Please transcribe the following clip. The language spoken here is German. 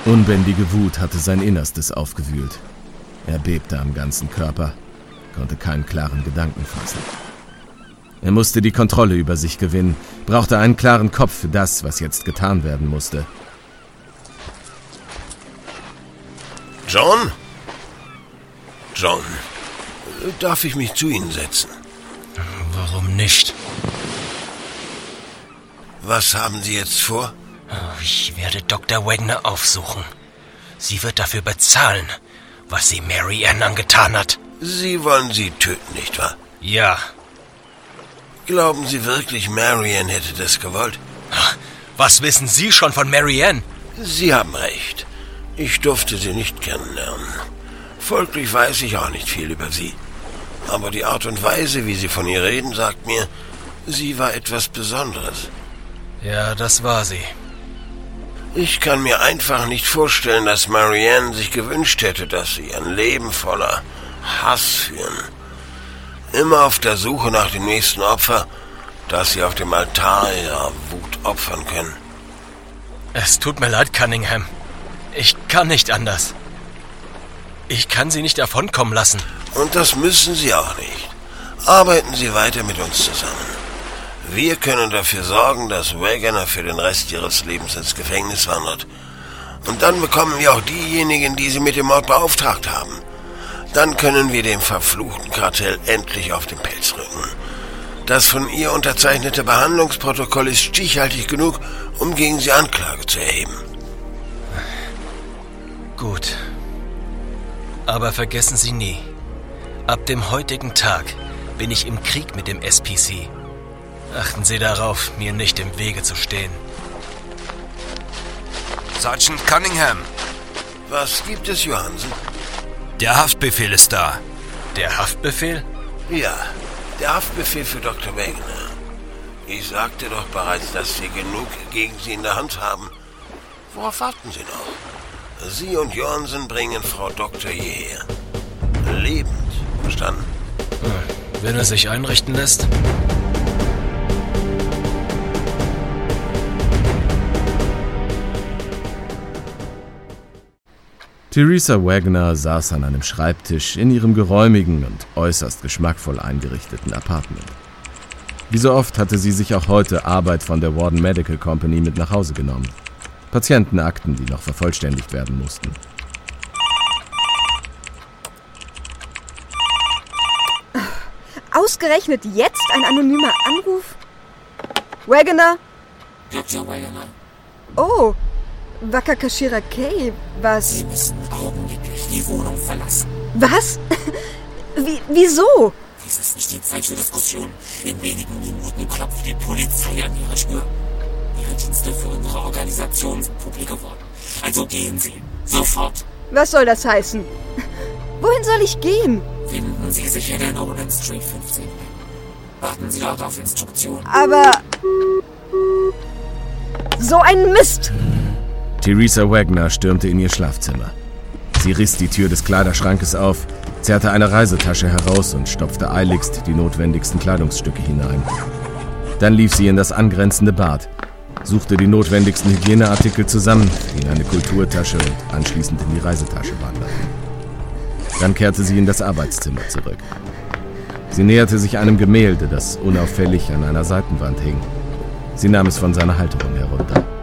Unbändige Wut hatte sein Innerstes aufgewühlt. Er bebte am ganzen Körper, konnte keinen klaren Gedanken fassen. Er musste die Kontrolle über sich gewinnen, brauchte einen klaren Kopf für das, was jetzt getan werden musste. John? John, darf ich mich zu Ihnen setzen? Warum nicht? Was haben Sie jetzt vor? Ich werde Dr. Wagner aufsuchen. Sie wird dafür bezahlen, was sie Mary Ann angetan hat. Sie wollen sie töten, nicht wahr? Ja. Glauben Sie wirklich, Mary Ann hätte das gewollt? Was wissen Sie schon von Mary Ann? Sie haben recht. Ich durfte sie nicht kennenlernen. Folglich weiß ich auch nicht viel über sie. Aber die Art und Weise, wie Sie von ihr reden, sagt mir, sie war etwas Besonderes. Ja, das war sie. Ich kann mir einfach nicht vorstellen, dass Mary Ann sich gewünscht hätte, dass sie ein Leben voller Hass führen. Immer auf der Suche nach dem nächsten Opfer, das sie auf dem Altar ihrer Wut opfern können. Es tut mir leid, Cunningham. Ich kann nicht anders. Ich kann sie nicht davonkommen lassen. Und das müssen Sie auch nicht. Arbeiten Sie weiter mit uns zusammen. Wir können dafür sorgen, dass Wagner für den Rest ihres Lebens ins Gefängnis wandert. Und dann bekommen wir auch diejenigen, die sie mit dem Mord beauftragt haben. Dann können wir dem verfluchten Kartell endlich auf den Pelz rücken. Das von ihr unterzeichnete Behandlungsprotokoll ist stichhaltig genug, um gegen sie Anklage zu erheben. Gut. Aber vergessen Sie nie, ab dem heutigen Tag bin ich im Krieg mit dem SPC. Achten Sie darauf, mir nicht im Wege zu stehen. Sergeant Cunningham. Was gibt es, Johansen? Der Haftbefehl ist da. Der Haftbefehl? Ja, der Haftbefehl für Dr. Wagner. Ich sagte doch bereits, dass wir genug gegen Sie in der Hand haben. Worauf warten Sie noch? Sie und Johansen bringen Frau Doktor hierher. Lebend, verstanden? Wenn er sich einrichten lässt. Theresa Wagner saß an einem Schreibtisch in ihrem geräumigen und äußerst geschmackvoll eingerichteten Apartment. Wie so oft hatte sie sich auch heute Arbeit von der Warden Medical Company mit nach Hause genommen. Patientenakten, die noch vervollständigt werden mussten. Ausgerechnet jetzt ein anonymer Anruf? Wagner? Dr. Wagner. Oh, Wakakashira Kay, was? Sie müssen augenblicklich die Wohnung verlassen. Was? Wieso? Dies ist nicht die Zeit für Diskussion. In wenigen Minuten klopft die Polizei an Ihre Tür. Ihre Dienste für unsere Organisation sind publik geworden. Also gehen Sie. Sofort. Was soll das heißen? Wohin soll ich gehen? Finden Sie sich in der Nolan Street 15. Warten Sie dort auf Instruktionen. Aber... So ein Mist! Theresa Wagner stürmte in ihr Schlafzimmer. Sie riss die Tür des Kleiderschrankes auf, zerrte eine Reisetasche heraus und stopfte eiligst die notwendigsten Kleidungsstücke hinein. Dann lief sie in das angrenzende Bad, suchte die notwendigsten Hygieneartikel zusammen, die in eine Kulturtasche und anschließend in die Reisetasche wanderten. Dann kehrte sie in das Arbeitszimmer zurück. Sie näherte sich einem Gemälde, das unauffällig an einer Seitenwand hing. Sie nahm es von seiner Halterung herunter.